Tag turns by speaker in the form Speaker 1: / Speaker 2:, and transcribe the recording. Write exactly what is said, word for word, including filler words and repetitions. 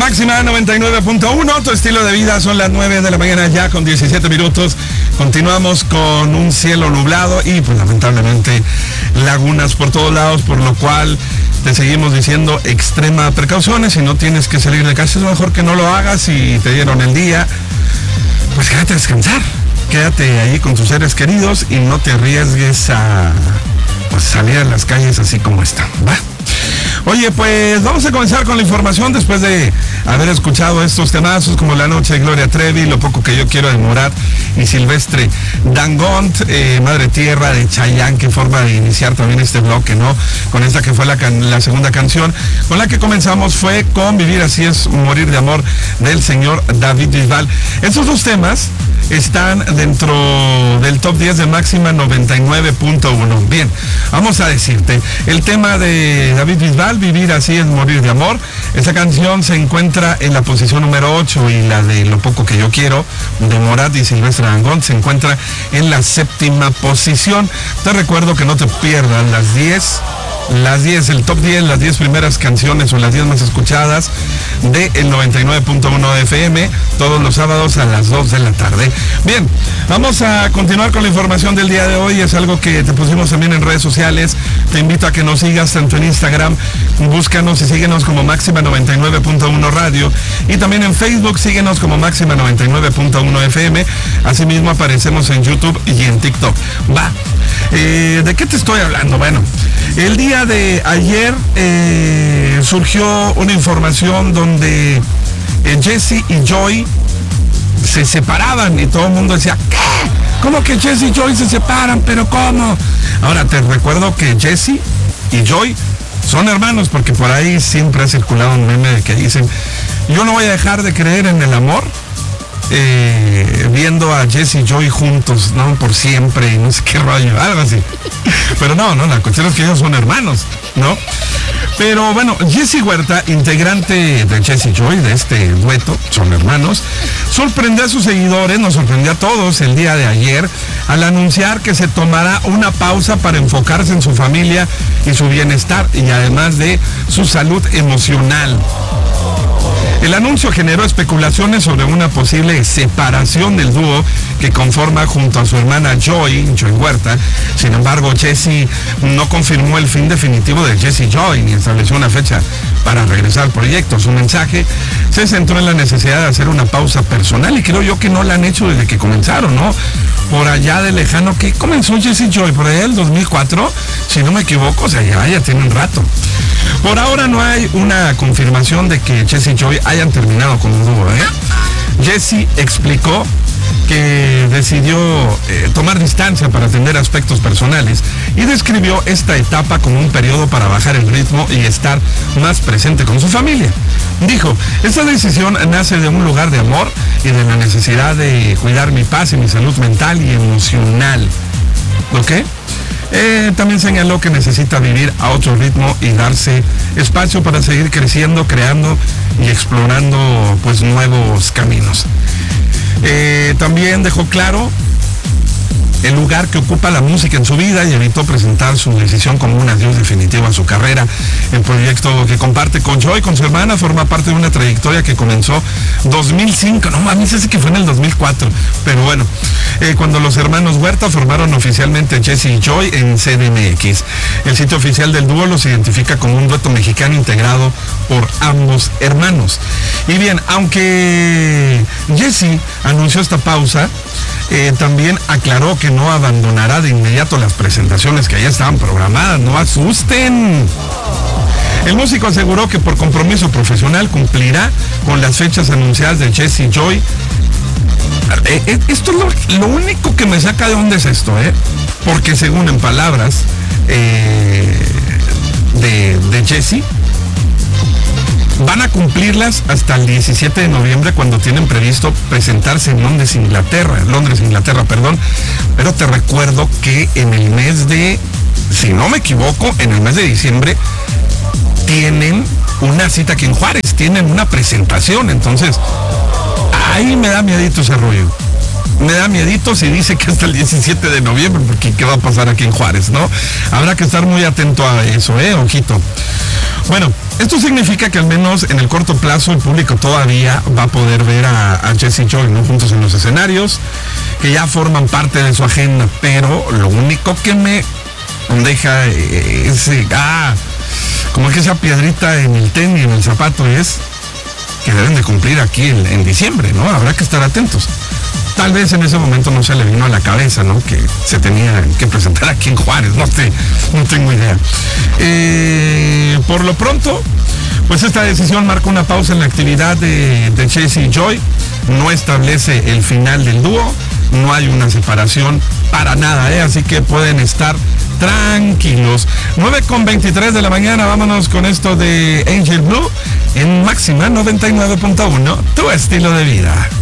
Speaker 1: Máxima noventa y nueve punto uno, tu estilo de vida. Son las nueve de la mañana ya con diecisiete minutos. Continuamos con un cielo nublado y pues lamentablemente lagunas por todos lados, por lo cual te seguimos diciendo extrema precauciones. Si no tienes que salir de casa, es mejor que no lo hagas. Si te dieron el día, pues quédate a descansar. Quédate ahí con tus seres queridos y no te arriesgues a pues, salir a las calles así como están, ¿va? Oye, pues vamos a comenzar con la información después de haber escuchado estos temazos como La Noche de Gloria Trevi, Lo Poco Que Yo Quiero de Morat y Silvestre Dangond, eh, Madre Tierra de Chayanne. Qué forma de iniciar también este bloque, ¿no? Con esta que fue la, can la segunda canción con la que comenzamos fue con Vivir Así Es Morir de Amor del señor David Bisbal. Estos dos temas están dentro del top diez de Máxima noventa y nueve punto uno. Bien, vamos a decirte, el tema de David Bisbal, Vivir Así Es Morir de Amor, esta canción se encuentra en la posición número ocho y la de Lo Poco Que Yo Quiero de Morat y Silvestre Dangond se encuentra en la séptima posición. Te recuerdo que no te pierdas las diez, las diez, el top diez, las diez primeras canciones o las diez más escuchadas de el noventa y nueve punto uno de F M todos los sábados a las dos de la tarde. Bien, vamos a continuar con la información del día de hoy. Es algo que te pusimos también en redes sociales. Te invito a que nos sigas tanto en Instagram, búscanos y síguenos como Máxima noventa y nueve punto uno Radio, y también en Facebook síguenos como Máxima noventa y nueve punto uno F M. Asimismo aparecemos en YouTube y en TikTok. Va, eh, ¿de qué te estoy hablando? Bueno, el día de ayer eh, surgió una información donde eh, Jessie y Joy se separaban y todo el mundo decía, ¿qué? ¿Cómo que Jessie y Joy se separan? ¿Pero cómo? Ahora te recuerdo que Jessie y Joy son hermanos, porque por ahí siempre ha circulado un meme de que dicen, yo no voy a dejar de creer en el amor Eh, viendo a Jessie y Joy juntos, ¿no? Por siempre y no sé qué rollo, algo así. Pero no, no, la cuestión es que ellos son hermanos, ¿no? Pero bueno, Jessie Huerta, integrante de Jessie y Joy, de este dueto, son hermanos, sorprendió a sus seguidores, nos sorprendió a todos el día de ayer, al anunciar que se tomará una pausa para enfocarse en su familia y su bienestar, y además de su salud emocional. El anuncio generó especulaciones sobre una posible separación del dúo que conforma junto a su hermana Joy, Joy Huerta. Sin embargo, Jessie no confirmó el fin definitivo de Jessie y Joy ni estableció una fecha para regresar al proyecto. Su mensaje se centró en la necesidad de hacer una pausa personal y creo yo que no la han hecho desde que comenzaron, ¿no? Por allá de lejano, que comenzó Jessie y Joy, por allá del dos mil cuatro, si no me equivoco, o sea, ya, ya tiene un rato. Por ahora no hay una confirmación de que Jessie y Joy hayan terminado con un dúo, ¿eh? Jessie explicó que decidió eh, tomar distancia para atender aspectos personales y describió esta etapa como un periodo para bajar el ritmo y estar más presente con su familia. Dijo, esta decisión nace de un lugar de amor y de la necesidad de cuidar mi paz y mi salud mental y emocional. ¿Ok? Eh, también señaló que necesita vivir a otro ritmo y darse espacio para seguir creciendo, creando y explorando pues nuevos caminos. Eh, también dejó claro el lugar que ocupa la música en su vida y evitó presentar su decisión como un adiós definitivo a su carrera. El proyecto que comparte con Joy, con su hermana, forma parte de una trayectoria que comenzó dos mil cinco, no mames, ese que fue en el dos mil cuatro, pero bueno, eh, cuando los hermanos Huerta formaron oficialmente Jessie y Joy en C D M X. El sitio oficial del dúo los identifica como un dueto mexicano integrado por ambos hermanos. Y bien, aunque Jessie anunció esta pausa, eh, también aclaró que no abandonará de inmediato las presentaciones que ya estaban programadas. No asusten. El músico aseguró que por compromiso profesional cumplirá con las fechas anunciadas de Jessie y Joy. Eh, eh, esto es lo, lo único que me saca de dónde es esto, ¿eh? Porque según en palabras eh, de, de Jessie, van a cumplirlas hasta el diecisiete de noviembre, cuando tienen previsto presentarse en Londres, Inglaterra, Londres, Inglaterra, perdón. Pero te recuerdo que en el mes de, si no me equivoco, en el mes de diciembre, tienen una cita aquí en Juárez, tienen una presentación. Entonces, ahí me da miedito ese rollo. Me da miedito si dice que hasta el diecisiete de noviembre, porque ¿qué va a pasar aquí en Juárez, no? Habrá que estar muy atento a eso, ¿eh? Ojito. Bueno, Esto significa que al menos en el corto plazo el público todavía va a poder ver a, a Jesse y Joy, ¿no?, juntos en los escenarios, que ya forman parte de su agenda, pero lo único que me deja ese, ah, como que esa piedrita en el tenis, en el zapato, es que deben de cumplir aquí en, en diciembre, ¿no? Habrá que estar atentos. Tal vez en ese momento no se le vino a la cabeza, ¿no?, que se tenía que presentar aquí en Juárez, no sé, no tengo idea. Eh, por lo pronto, pues esta decisión marca una pausa en la actividad de, de Jesse y Joy, no establece el final del dúo, no hay una separación para nada, ¿eh? Así que pueden estar tranquilos. nueve con veintitrés de la mañana, vámonos con esto de Angel Blue en Máxima noventa y nueve punto uno, tu estilo de vida.